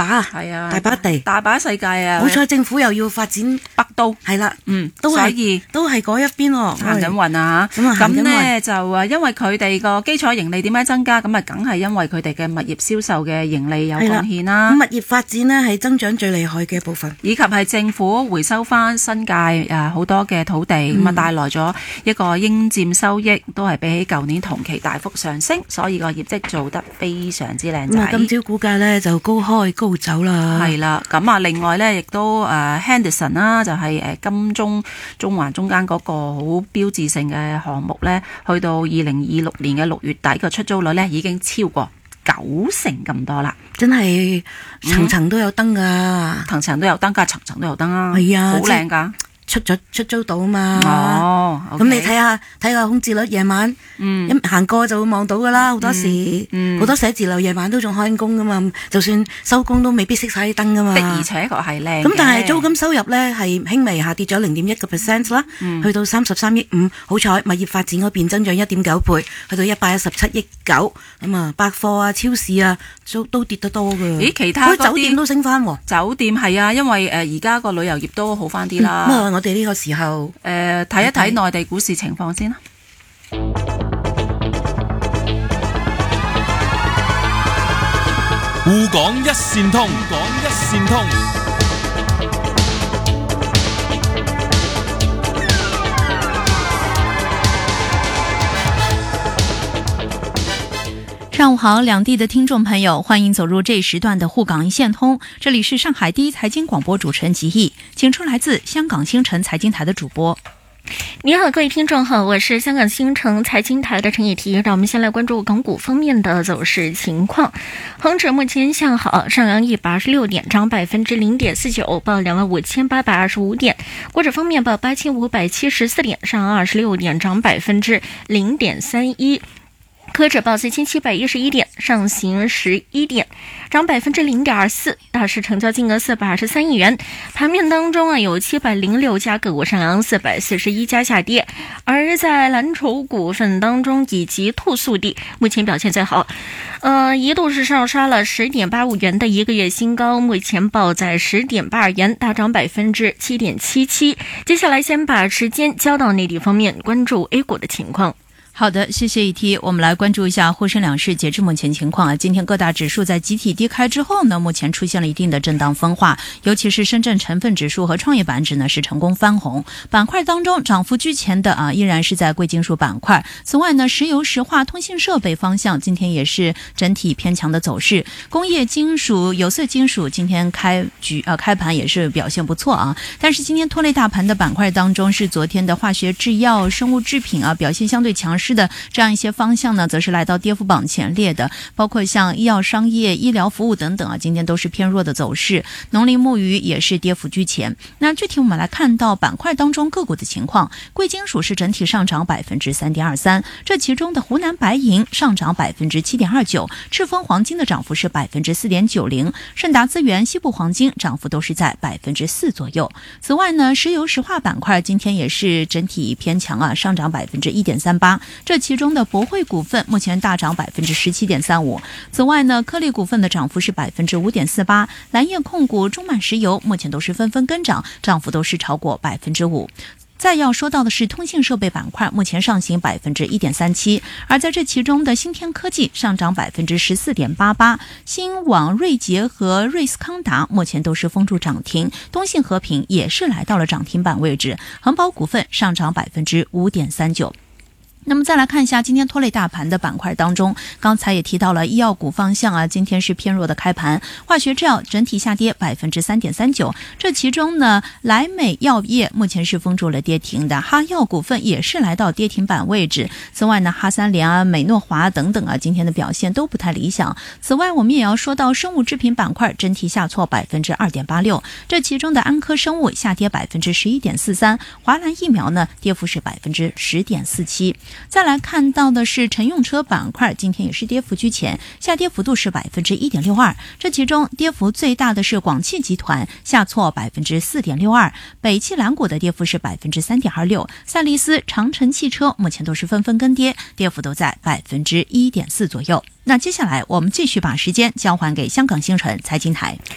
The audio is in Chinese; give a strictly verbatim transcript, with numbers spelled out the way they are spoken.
把係啊，大把地， 大把世界啊！ 好彩政府又要發展北都， 係啦， 嗯， 都所以都係嗰一邊喎， 行緊運啊嚇。咁咁咧就啊，因為佢哋個基礎盈利點樣增加，咁啊梗係因為佢哋嘅物業銷售嘅盈利有貢獻啦。 物業發展呢係增長最厲害嘅部分， 以及係政府回收翻新界誒好多嘅土地，咁啊、嗯、帶來咗一個應佔收益，都係比起舊年同期大幅上升，所以個業績做得非常之靚仔。 今朝股價呢就高開高走啦。 係啦，咁啊另外呢，亦都誒 Henderson 啦，就係誒金鐘中環中間嗰個好標誌性嘅項目呢，去到二零二六年嘅六月底個出租率呢已經超過九成咁多啦， 真係層層都有燈噶， 層層都有燈噶，層層都有燈啊， 係啊， 好靚噶。 出咗出租到啊嘛， 哦，咁、 okay、你睇下睇下空置率，夜晚嗯一行過就會望到噶啦，好多時好、嗯嗯、多寫字樓夜晚都仲開工噶嘛，就算收工都未必熄晒啲燈噶嘛， 的而且確係靚。 咁但係租金收入咧係輕微下跌咗零點一個 percent 啦，嗯、去到三十三億五，好彩物業發展嗰邊增長一點九倍，去到一百一十七億九，咁啊百貨啊超市啊都都跌得多噶。 咦，其他嗰啲酒店都升翻喎， 酒店係啊，因為誒而家個旅遊業都好翻啲啦。 嗯我哋呢個時候誒睇一睇內地股市情況先啦。 滬港一線通，港一線通。 上午好，两地的听众朋友，欢迎走入这时段的沪港一线通。这里是上海第一财经广播主持人吉毅，请出来自香港星辰财经台的主播。 你好，各位听众好，我是香港星辰财经台的陈以提。让我们先来关注港股方面的走势情况。恒指目前向好，上扬一百二十六点，涨百分之零点四九，报两万五千八百二十五点。国指方面报八千五百七十四点，上扬二十六点，涨百分之零点三一。科指报四千七百一十一点，上行十一点，涨百分之零点二四。大市成交金额四百二十三亿元。盘面当中啊，有七百零六家个股上扬，四百四十一家下跌。而在蓝筹股份当中，以及兔速递目前表现最好，呃，一度是上刷了十点八五元的一个月新高，目前报在十点八二元，大涨百分之七点七七。接下来先把时间交到内地方面，关注 A 股的情况。 好的，谢谢一提。我们来关注一下沪深两市截至目前情况啊。今天各大指数在集体低开之后呢，目前出现了一定的震荡分化，尤其是深圳成分指数和创业板指呢是成功翻红。板块当中涨幅居前的啊，依然是在贵金属板块。此外呢，石油石化、通信设备方向今天也是整体偏强的走势。工业金属、有色金属今天开局啊开盘也是表现不错啊。但是今天拖累大盘的板块当中是昨天的化学制药、生物制品啊表现相对强势。是的，这样一些方向呢，则是来到跌幅榜前列的，包括像医药商业、医疗服务等等啊，今天都是偏弱的走势。农林牧渔也是跌幅居前。那具体我们来看到板块当中个股的情况，贵金属是整体上涨百分之三点二三，这其中的湖南白银上涨百分之七点二九，赤峰黄金的涨幅是百分之四点九零，盛达资源、西部黄金涨幅都是在百分之四左右。此外呢，石油石化板块今天也是整体偏强啊，上涨百分之一点三八。这其中的博汇股份目前大涨百分之十七点三五。此外呢，科力股份的涨幅是百分之五点四八，蓝叶控股、中满石油目前都是纷纷跟涨，涨幅都是超过百分之五。再要说到的是通信设备板块，目前上行百分之一点三七，而在这其中的新天科技上涨百分之十四点八八，新网、瑞捷和瑞斯康达目前都是封住涨停，东信和平也是来到了涨停板位置，恒宝股份上涨百分之五点三九。那么再来看一下今天拖累大盘的板块当中，刚才也提到了医药股方向啊，今天是偏弱的开盘，化学制药整体下跌百分之三点三九，这其中呢，莱美药业目前是封住了跌停的，哈药股份也是来到跌停板位置。此外呢，哈三联啊、美诺华等等啊，今天的表现都不太理想。此外，我们也要说到生物制品板块整体下挫百分之二点八六，这其中的安科生物下跌百分之十一点四三，华兰疫苗呢跌幅是百分之十点四七。再来看到的是乘用车板块，今天也是跌幅居前，下跌幅度是百分之一点六二。这其中跌幅最大的是广汽集团，下挫百分之四点六二。北汽蓝股的跌幅是百分之三点二六。赛力斯、长城汽车目前都是纷纷跟跌，跌幅都在百分之一点四左右。那接下来我们继续把时间交还给香港星辰财经台。